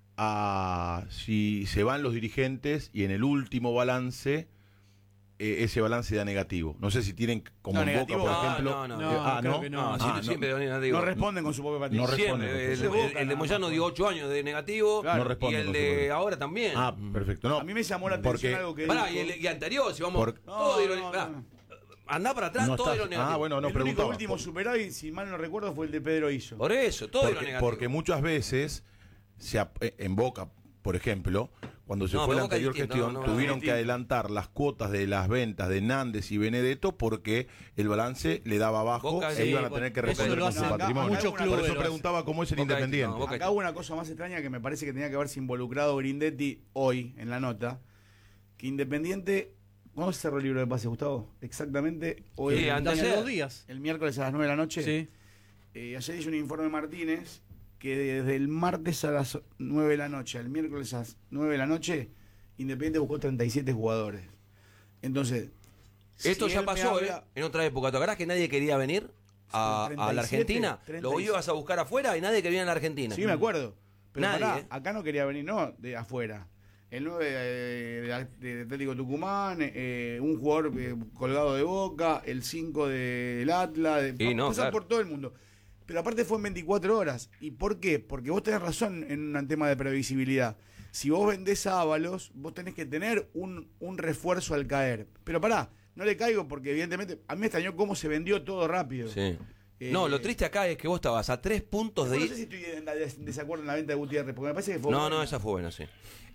F: a si se van los dirigentes y en el último balance eh, ese balance da negativo. No sé si tienen como
C: No,
F: en Boca,
C: negativo,
F: por
A: no,
F: ejemplo.
A: no, no.
F: eh,
E: No,
F: ah,
E: creo
F: no,
E: que no.
A: No,
F: Ah,
A: siempre,
F: no.
A: siempre de negativo.
C: No responden con su propio partido.
F: No responden.
A: Siempre. El,
F: Boca,
A: el- el de
C: nada
A: Moyano
C: más.
A: dio ocho años de negativo.
C: Claro.
F: No
A: Y
F: responden
A: el
F: con su
A: de
F: propio.
A: ahora también.
F: Ah, perfecto. No,
C: A mí me llamó la atención
F: porque-
C: algo que
A: Pará,
C: dijo.
A: y el y anterior, si vamos.
F: Por-
A: todo
C: No,
A: dieron-
C: no,
A: pará,
C: no.
A: andá para atrás,
F: No
A: todo
F: estás-
A: dieron negativo.
F: Ah, bueno, no
C: el único
F: preguntaba.
C: último superávit, si mal no recuerdo, fue el de Pedro Hizo.
A: Por eso, todo dieron
F: porque,
A: negativo.
F: porque muchas veces se ap- eh, en Boca por ejemplo, cuando se
A: No,
F: fue la
A: Boca
F: anterior
A: distinto,
F: gestión,
A: no, no,
F: tuvieron
C: no,
F: que
C: distinto.
F: adelantar las cuotas de las ventas de Nández y Benedetto porque el balance le daba abajo
A: Boca,
F: e
A: sí,
F: iban a tener que
E: eso
F: responder
E: lo
F: con su
E: hacen
F: patrimonio.
E: muchos
F: Por
E: clubes
F: eso
E: lo
F: preguntaba cómo es el
A: Boca,
F: Independiente.
A: no, Boca.
C: Acá hubo una cosa más extraña que me parece que tenía que haberse involucrado Grindetti hoy en la nota. Que Independiente. ¿Cuándo se cerró el libro de pases, Gustavo? Exactamente hoy.
A: Sí, antes
E: Hace
A: ayer.
E: dos días.
C: El miércoles a las nueve de la noche.
E: Sí.
C: Eh, ayer hizo un informe Martínez que desde el martes a las nueve de la noche al miércoles a las nueve de la noche, Independiente buscó treinta y siete jugadores. Entonces.
A: Esto
C: si
A: ya
C: él me
A: pasó,
C: habla-
A: ¿eh? En otra época. ¿Te acordás que nadie quería venir a,
C: Sí,
A: a la Argentina?
C: treinta y siete.
A: Lo ibas a buscar afuera y nadie quería ir a la Argentina.
C: Sí, me acuerdo. Pero
A: Nadie,
C: pará,
A: ¿eh?
C: acá no quería venir, no, de afuera. El nueve de, de Atlético Tucumán, eh, un jugador eh, colgado de Boca, el cinco del Atlas, de,
A: Y no,
C: pasar
A: claro.
C: por todo el mundo. Pero aparte fue en veinticuatro horas. ¿Y por qué? Porque vos tenés razón en un tema de previsibilidad. Si vos vendés a Ábalos, vos tenés que tener un, un refuerzo al caer. Pero pará, no le caigo porque evidentemente a mí me extrañó cómo se vendió todo rápido.
A: Sí.
C: Eh,
A: No, lo triste acá es que vos estabas a tres puntos de
C: No
A: ir.
C: sé si estoy en des- desacuerdo en la venta de Gutiérrez, porque me parece que fue
A: No,
C: buena.
A: no, esa fue buena, sí.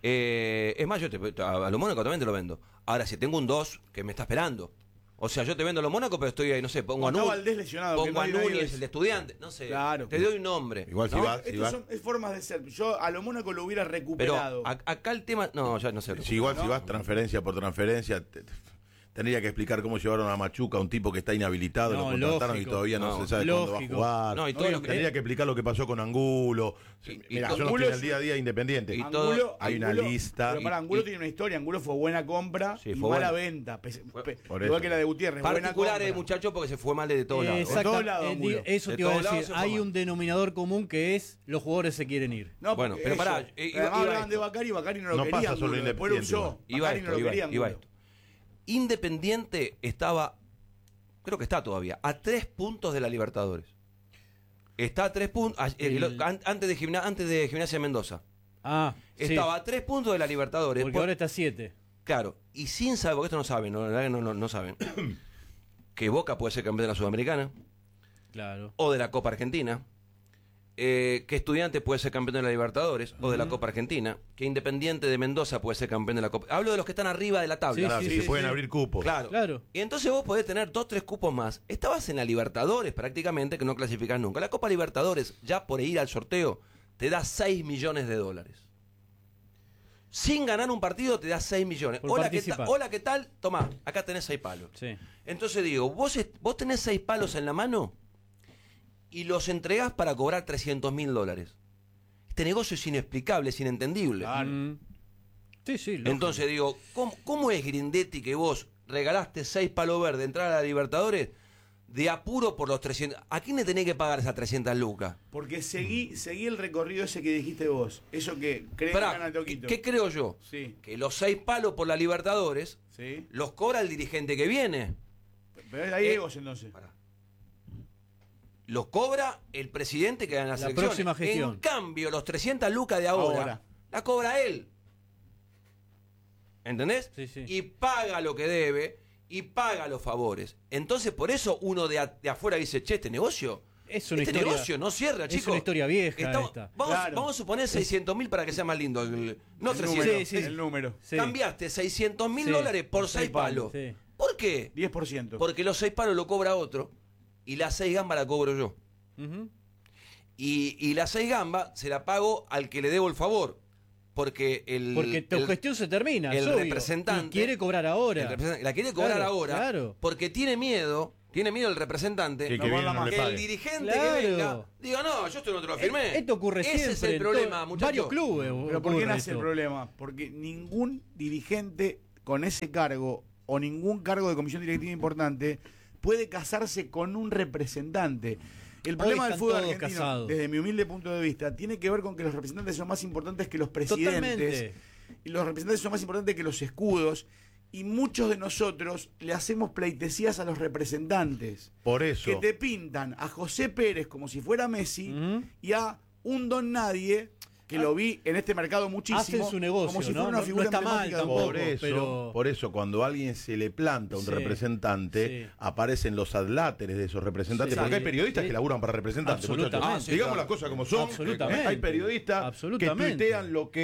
A: Eh, es más, yo te, a, a lo Mónaco también te lo vendo. Ahora, si tengo un dos que me está esperando. O sea, yo te vendo los Mónaco, pero estoy ahí, no sé, pongo a
C: Cuando está
A: Núñez.
C: Valdés lesionado, que
A: Pongo
C: no
A: a
C: hay nadie
A: Núñez,
C: de-
A: el de estudiante. No sé.
C: Claro.
A: Te doy un nombre.
F: Igual si
A: ¿no?
F: va- si
C: Estos
F: va-
C: son es formas de ser. Yo a lo Mónaco lo hubiera
A: Pero
C: recuperado.
A: a- acá el tema. No, ya no sé.
F: Si igual si
C: ¿no?
F: vas transferencia por transferencia, te- te- tendría que explicar cómo llevaron a Machuca, un tipo que está inhabilitado,
E: No,
F: lo contrataron
E: lógico.
F: y todavía no,
A: No,
F: se sabe
E: lógico.
F: cuándo va a jugar.
A: No, y todo
F: Obvio,
A: lo que-
F: tendría que explicar lo que pasó con Angulo.
A: Y- y
F: Mira,
A: to-
F: yo no
C: Angulo
F: estoy en el
C: es-
F: día a día independiente.
A: y todo-
C: Angulo,
F: hay una
C: Angulo-
F: lista.
C: Pero para
A: Y-
C: Angulo
A: y-
C: tiene una historia. Angulo fue buena compra
A: Sí,
C: y
A: fue
C: mala
A: buena.
C: venta. Pe-
A: Fue-
C: pe-
F: por
C: igual
F: eso.
C: que la de Gutiérrez. buena
A: Particulares,
C: compra.
A: muchachos, porque se fue mal de todos lados.
E: Exacta-
C: todos lados,
E: eh,
C: Angulo.
E: di- Eso
A: De
E: te iba a
A: todos lados
E: decir.
A: se fue
E: Hay
A: mal.
E: un denominador común que es los jugadores se quieren ir.
C: No,
A: Bueno,
C: porque
A: pero
C: eso.
A: pará, eh, iba-
C: Además
A: iba
C: hablaban
A: esto.
C: de Bacari y Bacari no lo
F: No
C: quería.
F: pasa solo
C: Angulo, después lo
F: Independiente,
C: usó.
A: Iba
C: Bacari
A: esto,
C: no lo
A: iba,
C: quería.
A: iba
C: Angulo.
A: esto. Independiente estaba, creo que está todavía, a tres puntos de la Libertadores. Está a tres puntos, a- eh,
E: El-
A: lo- an- antes, de Gimna- antes de Gimnasia de Mendoza.
E: Ah, sí,
A: Estaba a tres puntos de la Libertadores.
E: porque
A: Por-
E: ahora está a siete.
A: Claro, y sin saber, porque esto no saben, no, la verdad que no, no, no saben, que Boca puede ser campeón de la Sudamericana
E: Claro.
A: o de la Copa Argentina, eh, que Estudiantes puede ser campeón de la Libertadores o de la Copa Argentina, que Independiente de Mendoza puede ser campeón de la Copa. Hablo de los que están arriba de la tabla.
E: Sí,
F: Claro,
E: sí,
F: si
E: sí,
F: se pueden
E: sí.
F: abrir cupos.
A: Claro.
E: Claro.
A: Y entonces vos podés tener dos, tres cupos más. Estabas en la Libertadores prácticamente, que no clasificás nunca. La Copa Libertadores, ya por ir al sorteo, te da seis millones de dólares. Sin ganar un partido te da seis millones.
E: Por
A: Hola ¿qué,
E: participar.
A: ta- hola, ¿qué tal? Tomá, acá tenés seis palos.
E: Sí.
A: Entonces digo, vos, est- vos tenés seis palos en la mano y los entregás para cobrar trescientos mil dólares. Este negocio es inexplicable, es inentendible.
E: Mm. Sí, sí. lógico.
A: Entonces digo, ¿cómo, cómo es Grindetti que vos regalaste seis palos verdes, entrar a la Libertadores de apuro por los trescientos? ¿A quién le tenés que pagar esas trescientas lucas?
C: Porque seguí, seguí el recorrido ese que dijiste vos. Eso que crees que
A: Pará,
C: gana Toquito.
A: ¿qué creo yo?
C: Sí,
A: Que los seis palos por la Libertadores
C: sí.
A: los cobra el dirigente que viene.
C: Pero ahí
A: Eh,
C: egos entonces.
A: Pará. Los cobra el presidente que gana las
E: La
A: elecciones.
E: próxima gestión.
A: En cambio, los trescientas lucas de ahora,
C: Ahora.
A: la cobra él. ¿Entendés?
E: Sí, sí.
A: Y paga lo que debe y paga los favores. Entonces, por eso uno de, a- de afuera dice, che, este negocio,
E: Es una
A: este
E: historia-
A: negocio no cierra,
E: es
A: chicos.
E: una historia vieja
A: Estamos-
E: esta.
A: Vamos,
C: Claro.
A: vamos a suponer seiscientos mil para que sea más lindo. el- no
C: el
A: trescientos.
C: número,
E: Sí, sí.
C: el número.
E: Sí.
A: Cambiaste seiscientos mil
E: Sí.
A: dólares por
C: Por
A: seis
C: seis
A: palos.
E: Sí.
A: ¿Por qué?
C: diez por ciento.
A: Porque los seis palos lo cobra otro y las seis gambas la cobro yo.
E: Ujú.
A: Y, y la seis gambas se la pago al que le debo el favor. Porque el.
E: Porque tu
A: el-
E: gestión se termina.
A: el
E: es obvio.
A: representante-
E: Y quiere cobrar
A: el
E: ahora.
A: representante- la quiere cobrar
E: Claro,
A: ahora.
E: claro.
A: Porque tiene miedo. Tiene miedo el representante.
F: Que el
C: No,
F: que
C: vos
F: viene
C: la
F: no le
A: que
F: pague.
A: el dirigente
E: Claro.
A: que venga diga, no, yo esto no te lo firmé.
E: Eh, Esto ocurre
A: Ese
E: siempre.
A: es el
E: en
A: problema,
E: todo-
A: muchachos.
E: Varios clubes.
C: Pero ¿por qué
E: ocurre
C: nace el
E: esto.
C: problema? Porque ningún dirigente con ese cargo o ningún cargo de comisión directiva importante puede casarse con un representante. El problema del
E: están
C: fútbol
E: todos
C: argentino,
E: casados.
C: desde mi humilde punto de vista, tiene que ver con que los representantes son más importantes que los presidentes.
E: Totalmente.
C: Y los representantes son más importantes que los escudos. Y muchos de nosotros le hacemos pleitesías a los representantes.
F: Por eso.
C: Que te pintan a José Pérez como si fuera Messi
E: Ujú.
C: y a un don nadie, que lo vi en este mercado muchísimo,
E: Hacen su negocio,
C: como si
E: ¿no?
C: fuera una
E: No-
C: figura
E: no está mal
C: emblemática de un
E: tampoco.
F: Por eso,
E: pero-
F: por eso, cuando a alguien se le planta un
E: Sí,
F: representante,
E: sí.
F: aparecen los adláteres de esos representantes.
E: Sí,
F: porque hay
E: sí.
F: periodistas
E: Sí.
F: que laburan para representantes.
E: Absolutamente.
F: muchachos.
A: Ah, sí,
F: Digamos
A: claro.
F: las cosas como son.
E: Absolutamente.
F: Hay periodistas
E: Absolutamente.
F: que tuitean lo que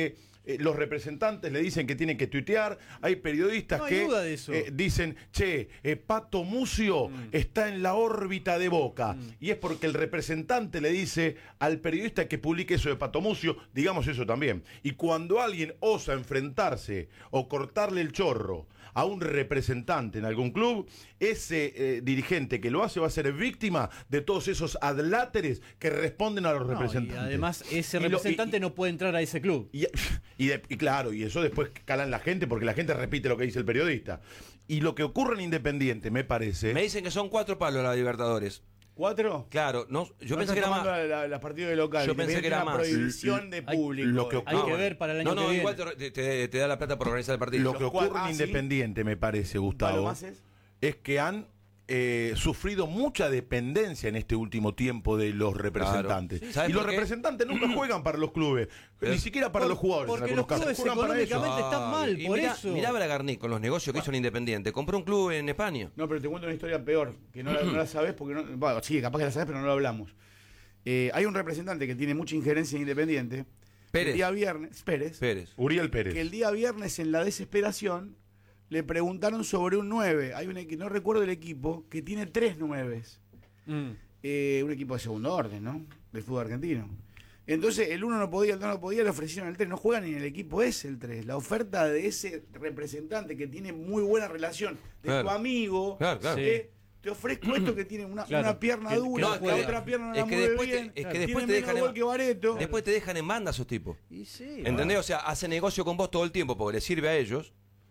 F: eh, los representantes le dicen que tienen que tuitear, hay periodistas
E: No hay
F: que
E: duda de eso.
F: eh, dicen, che, eh, Pato Mucio
E: Mm.
F: está en la órbita de Boca.
E: Mm.
F: Y es porque el representante le dice al periodista que publique eso de Pato Mucio, digamos eso también. Y cuando alguien osa enfrentarse o cortarle el chorro a un representante en algún club, ese eh, dirigente que lo hace va a ser víctima de todos esos adláteres que responden a los
E: No,
F: representantes.
E: y además, ese
F: Y lo-
E: representante
F: y-
E: no puede entrar a ese club.
F: Y, y de- y claro, y eso después cala en la gente porque la gente repite lo que dice el periodista. Y lo que ocurre en Independiente, me parece...
A: Me dicen que son cuatro palos la Libertadores.
C: ¿Cuatro?
A: La Claro, no, yo
C: No
A: pensé que era
C: está
A: más.
C: tomando la- la- los partidos de local.
A: Yo pensé que era
C: una
A: más.
C: prohibición de
E: Hay-
C: público.
F: lo que
E: Hay
F: Ah,
E: que
F: bueno.
E: ver para el año
A: No,
E: que
A: no,
E: viene.
A: igual te, te- te da la plata por organizar el partido.
F: Lo que
C: Los
F: ocurre
C: cuatro-
F: en
C: ah, ¿sí?
F: Independiente, me parece, Gustavo,
C: ¿Palomases?
F: es que han eh, sufrido mucha dependencia en este último tiempo de los representantes.
A: Sí, ¿sabes
F: y los
A: por qué?
F: representantes nunca juegan para los clubes,
A: Pero-
F: ni siquiera para
E: Por-
F: los jugadores.
E: porque
F: en
E: los
F: algunos casos,
E: clubes
F: juegan para ellos.
E: económicamente están mal,
A: y
E: por
A: mirá,
E: eso.
A: Mirá Bragarnik con los negocios que hizo en Independiente. Compró un club en España.
C: No, pero te cuento una historia peor, que no la, no la sabes porque no. Bueno, sí, capaz que la sabes, pero no la hablamos. Eh, hay un representante que tiene mucha injerencia en Independiente.
A: Pérez.
C: El día viernes, Pérez,
A: Pérez.
F: Uriel Pérez.
C: que el día viernes en la desesperación le preguntaron sobre un nueve. Hay un equi- no recuerdo el equipo, que tiene tres nueves.
E: Mm.
C: Eh, un equipo de segundo orden, ¿no? Del fútbol argentino. Entonces el uno no podía, el dos no podía, le ofrecieron el tres. No juegan ni en el equipo ese, el tres. La oferta de ese representante que tiene muy buena relación, de
A: Claro.
C: tu amigo,
A: Claro, claro.
C: que te ofrezco esto que tiene una,
E: Claro.
C: una pierna
E: Que- que
C: dura,
E: no
C: la
E: juega.
C: otra pierna no
A: Es
C: la
A: que
C: mueve
A: después te-
C: bien,
A: es que
C: tiene
A: después te
C: menos
A: dejan en-
C: gol que Bareto.
A: Después te dejan en banda esos tipos.
E: Y sí,
A: ¿Entendés? O sea, hace negocio con vos todo el tiempo porque le sirve a ellos.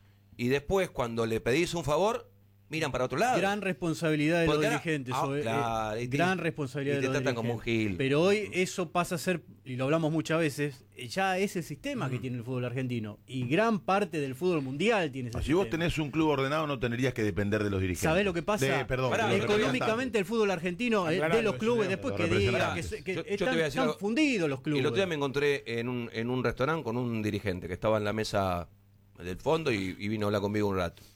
A: Y después, cuando le pedís un favor, miran para otro lado.
E: gran responsabilidad de los
A: Porque ahora-
E: dirigentes.
A: ah,
E: o- eh,
A: claro, y te-
E: gran responsabilidad
A: y te
E: de los
A: tratan como un
E: dirigentes.
A: gil.
E: Pero hoy eso pasa a ser, y lo hablamos muchas veces, eh, ya es el sistema que tiene el fútbol argentino. Y gran parte del fútbol mundial tiene ese
F: Si vos
E: sistema.
F: tenés un club ordenado, no tendrías que depender de los dirigentes.
E: ¿Sabés lo que pasa?
F: De- perdón,
A: Pará,
F: de los
E: Económicamente el fútbol argentino, eh,
C: Aclaralo,
E: de los
C: eso,
E: clubes,
C: de
E: después
F: los
E: que digan que,
F: representantes.
E: se- que
A: Yo- yo te
E: están,
A: voy a decir
E: están
A: algo.
E: fundidos los clubes.
A: Y el otro día me encontré en un, en un restaurante con un dirigente que estaba en la mesa del fondo y, y vino a hablar conmigo un rato.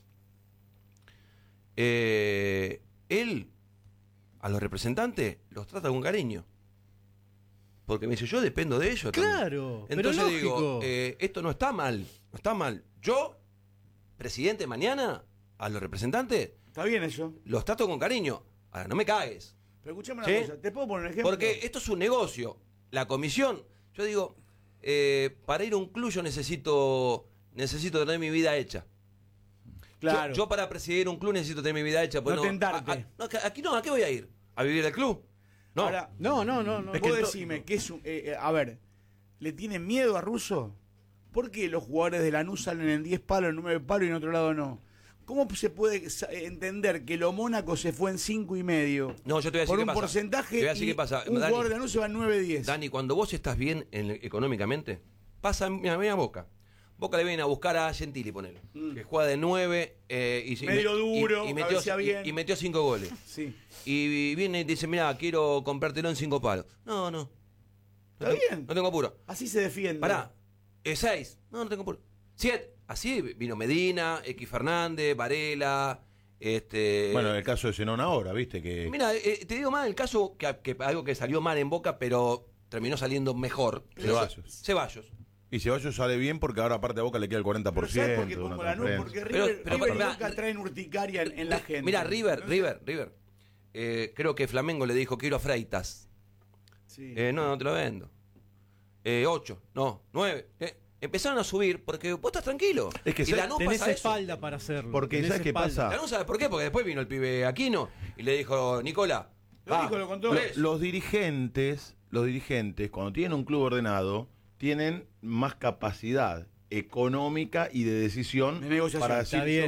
A: Eh, él, a los representantes, los trata con cariño. Porque me dice, yo dependo de ellos. también.
E: Claro, pero
A: Entonces
E: lógico.
A: digo, eh, esto no está mal, no está mal. Yo, presidente mañana, a los representantes,
C: Está bien eso.
A: los trato con cariño. Ahora, no me cagues.
C: Pero escuchame
A: ¿Sí?
C: una cosa, ¿te puedo poner un ejemplo?
A: Porque esto es un negocio. La comisión, yo digo, eh, para ir a un club yo necesito, necesito tener mi vida hecha.
C: Claro.
A: Yo, yo para presidir un club necesito tener mi vida hecha. pues
C: No tentarte.
A: a- a- no, que- aquí no, ¿a qué voy a ir? ¿A vivir del club? No.
C: Ahora,
E: No, no, no. no.
C: vos
A: que to-
C: decime que es un. eh, eh, a ver, ¿le tienen miedo a Russo? ¿Por qué los jugadores de Lanús salen en diez palos, en nueve palos y en otro lado no? ¿Cómo se puede sa- entender que lo Mónaco se fue en cinco y medio?
A: No, yo te voy a decir
C: por
A: qué
C: un
A: pasa.
C: porcentaje
A: Te voy a decir
C: y
A: qué pasa.
C: un
A: Dani,
C: jugador de Lanús se va en nueve diez.
A: Dani, cuando vos estás bien en- económicamente, pasa mira, mira Boca. Boca le vienen a buscar a Gentili, ponele.
C: Mm.
A: Que juega de nueve eh, y,
C: Medio
A: y-
C: duro,
A: y, metió,
C: cabecea
A: y-
C: bien.
A: y metió cinco goles.
C: Sí.
A: Y viene y dice, mira, quiero comprártelo en cinco palos. No, no.
C: Está
A: no tengo-
C: bien.
A: No tengo apuro.
C: Así se defiende.
A: Pará, eh, seis. No, no tengo apuro. Siete. Así vino Medina, X Fernández, Varela, este...
F: Bueno, en el caso de Zenón ahora, viste que...
A: Mira, eh, te digo más el caso que, que algo que salió mal en Boca, pero terminó saliendo mejor.
F: Ceballos.
A: Ceballos.
F: Y Ceballos sale bien porque ahora aparte a Boca le queda el cuarenta por
C: Pero ¿sabes
F: ciento.
C: por qué
F: de una
C: pongo Lanús?
F: transferencia.
C: Porque
A: Pero-
C: River,
A: pero,
C: River y
A: mirá,
C: Boca traen urticaria en, en la gente.
A: Mira, River,
C: Entonces,
A: River, River. Eh, creo que Flamengo le dijo, quiero a Freitas.
C: Sí.
A: Eh, no, no te lo vendo. Eh, ocho, no, nueve. Eh, empezaron a subir porque vos estás tranquilo.
F: Es que
A: y
F: ¿sabes?
A: Lanús
E: Tenés
A: pasa eso.
E: espalda para hacerlo.
F: Porque,
E: tenés
F: ¿sabes qué
E: espalda.
F: pasa?
A: Lanús, ¿sabes por qué? Porque después vino el pibe Aquino y le dijo, Nicola,
C: Lo
A: va,
C: dijo, lo contó.
A: por eso.
F: Los dirigentes, los dirigentes, cuando tienen un club ordenado, tienen más capacidad económica y de decisión
C: De negociación.
F: para decir,
E: Está bien,